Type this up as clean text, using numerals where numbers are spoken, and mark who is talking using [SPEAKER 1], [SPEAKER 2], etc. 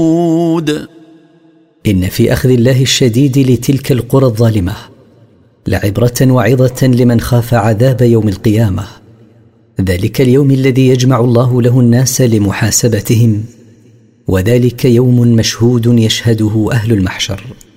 [SPEAKER 1] إن في أخذ الله الشديد لتلك القرى الظالمة لعبرة وعظة لمن خاف عذاب يوم القيامة، ذلك اليوم الذي يجمع الله له الناس لمحاسبتهم، وذلك يوم مشهود يشهده أهل المحشر.